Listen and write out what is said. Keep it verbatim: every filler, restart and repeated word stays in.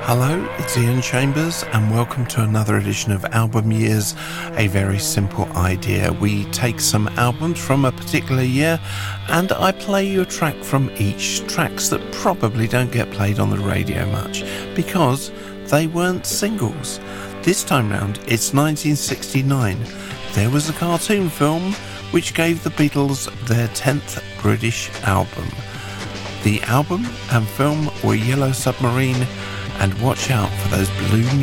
Hello, it's Ian Chambers and welcome to another edition of Album Years, a very simple idea. We take some albums from a particular year and I play you a track from each, tracks that probably don't get played on the radio much because they weren't singles. This time round, it's nineteen sixty-nine. There was a cartoon film which gave the Beatles their tenth British album. The album and film were Yellow Submarine and Watch Out for Those Blue